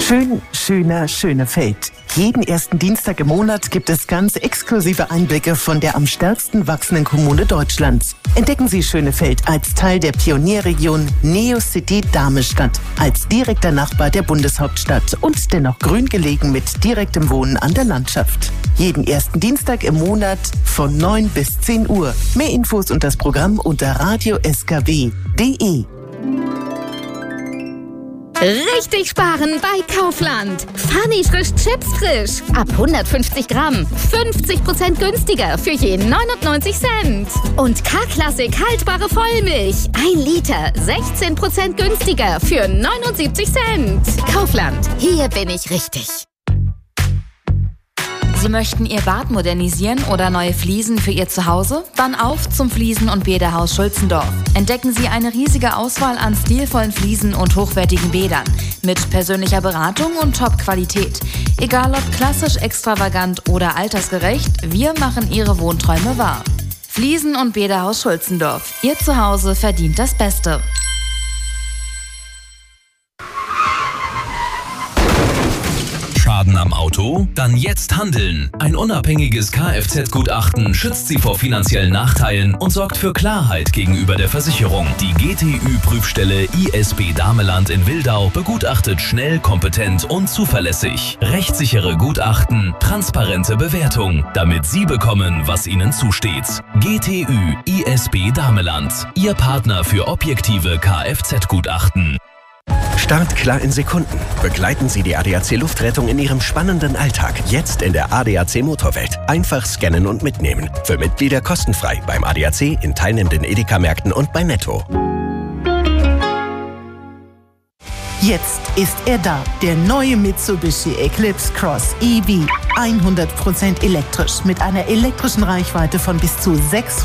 Schön, schöner, Schönefeld. Jeden ersten Dienstag im Monat gibt es ganz exklusive Einblicke von der am stärksten wachsenden Kommune Deutschlands. Entdecken Sie Schönefeld als Teil der Pionierregion Neocity Darmestadt, als direkter Nachbar der Bundeshauptstadt und dennoch grün gelegen mit direktem Wohnen an der Landschaft. Jeden ersten Dienstag im Monat von 9 bis 10 Uhr. Mehr Infos und das Programm unter radioskw.de. Richtig sparen bei Kaufland. Funny frisch Chips frisch. Ab 150 Gramm. 50% günstiger für je 99 Cent. Und K-Klassik haltbare Vollmilch. 1 Liter. 16% günstiger für 79 Cent. Kaufland. Hier bin ich richtig. Sie möchten Ihr Bad modernisieren oder neue Fliesen für Ihr Zuhause? Dann auf zum Fliesen- und Bäderhaus Schulzendorf. Entdecken Sie eine riesige Auswahl an stilvollen Fliesen und hochwertigen Bädern. Mit persönlicher Beratung und Top-Qualität. Egal ob klassisch, extravagant oder altersgerecht, wir machen Ihre Wohnträume wahr. Fliesen- und Bäderhaus Schulzendorf. Ihr Zuhause verdient das Beste. Schaden am Auto? Dann jetzt handeln. Ein unabhängiges Kfz-Gutachten schützt Sie vor finanziellen Nachteilen und sorgt für Klarheit gegenüber der Versicherung. Die GTÜ-Prüfstelle ISB Dameland in Wildau begutachtet schnell, kompetent und zuverlässig. Rechtssichere Gutachten, transparente Bewertung, damit Sie bekommen, was Ihnen zusteht. GTÜ ISB Dameland, Ihr Partner für objektive Kfz-Gutachten. Startklar in Sekunden. Begleiten Sie die ADAC Luftrettung in Ihrem spannenden Alltag. Jetzt in der ADAC Motorwelt. Einfach scannen und mitnehmen. Für Mitglieder kostenfrei beim ADAC, in teilnehmenden Edeka-Märkten und bei Netto. Jetzt ist er da, der neue Mitsubishi Eclipse Cross EV. 100% elektrisch mit einer elektrischen Reichweite von bis zu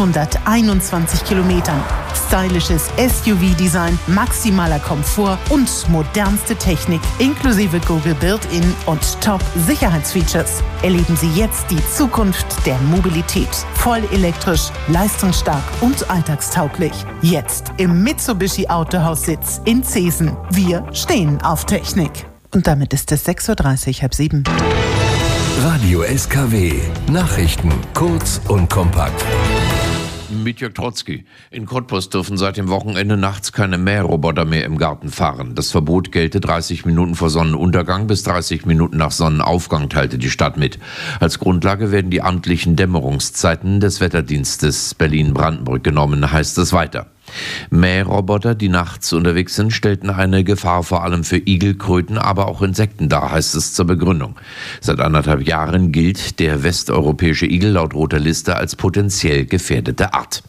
621 Kilometern. Stylisches SUV-Design, maximaler Komfort und modernste Technik inklusive Google Built-in und Top-Sicherheitsfeatures. Erleben Sie jetzt die Zukunft der Mobilität. Voll elektrisch, leistungsstark und alltagstauglich. Jetzt im Mitsubishi Autohaussitz in Zeesen. Wir stehen auf Technik. Und damit ist es 6:30 Uhr, halb 7. Radio SKW. Nachrichten kurz und kompakt. Mit Jörg Trotzki. In Cottbus dürfen seit dem Wochenende nachts keine Mähroboter mehr im Garten fahren. Das Verbot gelte 30 Minuten vor Sonnenuntergang bis 30 Minuten nach Sonnenaufgang, teilte die Stadt mit. Als Grundlage werden die amtlichen Dämmerungszeiten des Wetterdienstes Berlin-Brandenburg genommen, heißt es weiter. Mähroboter, die nachts unterwegs sind, stellten eine Gefahr vor allem für Igel, Kröten, aber auch Insekten dar, heißt es zur Begründung. Seit 1,5 Jahren gilt der westeuropäische Igel laut Roter Liste als potenziell gefährdete Art.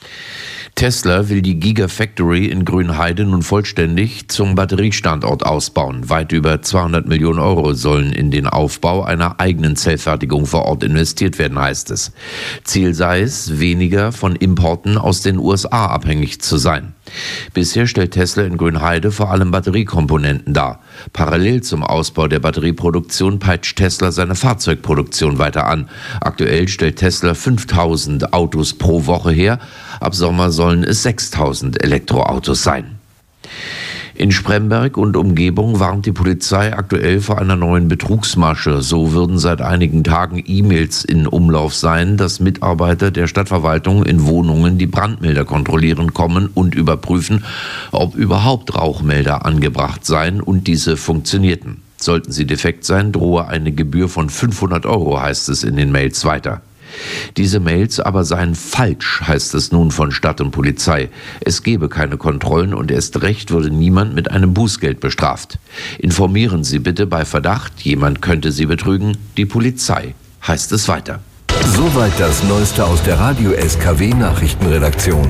Tesla will die Gigafactory in Grünheide nun vollständig zum Batteriestandort ausbauen. Weit über 200 Millionen Euro sollen in den Aufbau einer eigenen Zellfertigung vor Ort investiert werden, heißt es. Ziel sei es, weniger von Importen aus den USA abhängig zu sein. Bisher stellt Tesla in Grünheide vor allem Batteriekomponenten dar. Parallel zum Ausbau der Batterieproduktion peitscht Tesla seine Fahrzeugproduktion weiter an. Aktuell stellt Tesla 5000 Autos pro Woche her. Ab Sommer sollen es 6000 Elektroautos sein. In Spremberg und Umgebung warnt die Polizei aktuell vor einer neuen Betrugsmasche. So würden seit einigen Tagen E-Mails in Umlauf sein, dass Mitarbeiter der Stadtverwaltung in Wohnungen die Brandmelder kontrollieren kommen und überprüfen, ob überhaupt Rauchmelder angebracht seien und diese funktionierten. Sollten sie defekt sein, drohe eine Gebühr von 500 Euro, heißt es in den Mails weiter. Diese Mails aber seien falsch, heißt es nun von Stadt und Polizei. Es gebe keine Kontrollen und erst recht würde niemand mit einem Bußgeld bestraft. Informieren Sie bitte bei Verdacht, jemand könnte Sie betrügen, die Polizei, heißt es weiter. Soweit das Neueste aus der Radio SKW Nachrichtenredaktion.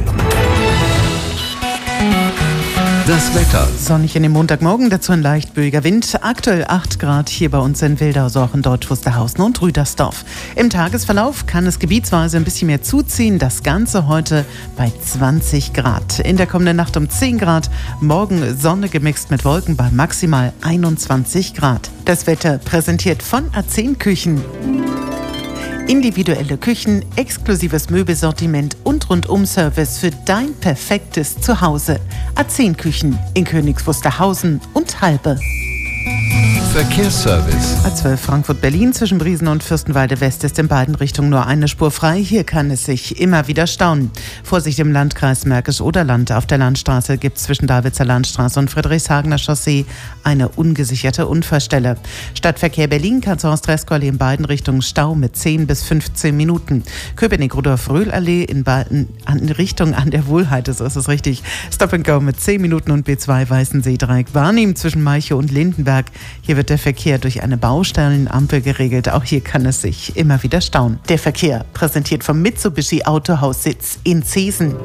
Das Wetter. Sonnig in dem Montagmorgen, dazu ein leicht böiger Wind. Aktuell 8 Grad hier bei uns in Wildau, auch in Deutsch Wusterhausen und Rüdersdorf. Im Tagesverlauf kann es gebietsweise ein bisschen mehr zuziehen. Das Ganze heute bei 20 Grad. In der kommenden Nacht um 10 Grad. Morgen Sonne gemixt mit Wolken bei maximal 21 Grad. Das Wetter präsentiert von A10 Küchen. Individuelle Küchen, exklusives Möbelsortiment und Rundum-Service für dein perfektes Zuhause. A10 Küchen in Königs Wusterhausen und Halbe. Verkehrsservice. A12 Frankfurt-Berlin zwischen Briesen und Fürstenwalde West ist in beiden Richtungen nur eine Spur frei. Hier kann es sich immer wieder stauen. Vorsicht im Landkreis Märkisch-Oderland. Auf der Landstraße gibt es zwischen Davidser Landstraße und Friedrichshagener Chaussee eine ungesicherte Unfallstelle. Stadtverkehr Berlin, Kanzler-Stresko-Allee in beiden Richtungen Stau mit 10 bis 15 Minuten. Köpenick-Rudolf-Röhl-Allee in Richtung an der Wohlheide, so ist es richtig. Stop and Go mit 10 Minuten und B2 Weißensee-Dreieck Warnim zwischen Malchow und Lindenberg. Hier wird der Verkehr durch eine Baustellenampel geregelt. Auch hier kann es sich immer wieder stauen. Der Verkehr präsentiert vom Mitsubishi Autohaussitz in Zeesen.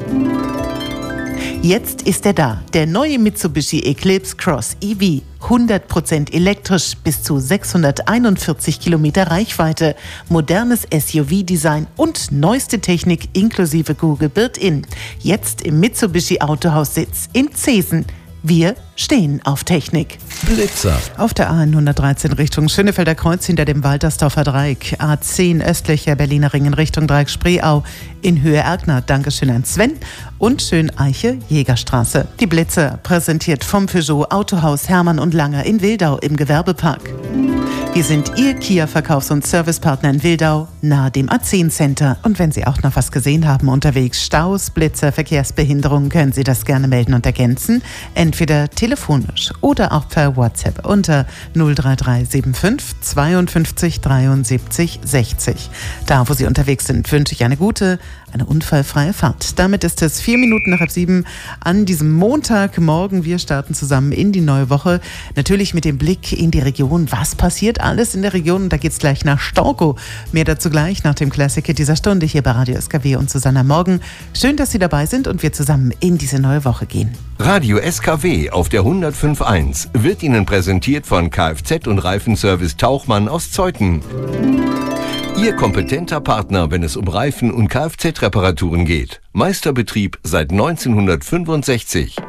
Jetzt ist er da, der neue Mitsubishi Eclipse Cross EV. 100% elektrisch, bis zu 641 Kilometer Reichweite, modernes SUV-Design und neueste Technik inklusive Google Built-In. Jetzt im Mitsubishi Autohaussitz in Zeesen. Wir stehen auf Technik. Blitzer. Auf der A113 Richtung Schönefelder Kreuz hinter dem Waltersdorfer Dreieck. A10 östlicher Berliner Ring in Richtung Dreieck Spreeau in Höhe Erkner. Dankeschön an Sven. Und Schöneiche Jägerstraße. Die Blitzer präsentiert vom Peugeot Autohaus Hermann und Langer in Wildau im Gewerbepark. Wir sind Ihr Kia-Verkaufs- und Servicepartner in Wildau, nahe dem A10 Center. Und wenn Sie auch noch was gesehen haben unterwegs, Staus, Blitzer, Verkehrsbehinderungen, können Sie das gerne melden und ergänzen. Entweder telefonisch oder auch per WhatsApp unter 03375 52 73 60. Da, wo Sie unterwegs sind, wünsche ich eine unfallfreie Fahrt. Damit ist es 4 Minuten nach 7 an diesem Montagmorgen. Wir starten zusammen in die neue Woche. Natürlich mit dem Blick in die Region. Was passiert alles in der Region? Und da geht es gleich nach Storkow. Mehr dazu gleich nach dem Klassiker dieser Stunde hier bei Radio SKW und Susanna Morgen. Schön, dass Sie dabei sind und wir zusammen in diese neue Woche gehen. Radio SKW auf der 105.1 wird Ihnen präsentiert von Kfz- und Reifenservice Tauchmann aus Zeuthen. Ihr kompetenter Partner, wenn es um Reifen- und Kfz-Reparaturen geht. Meisterbetrieb seit 1965.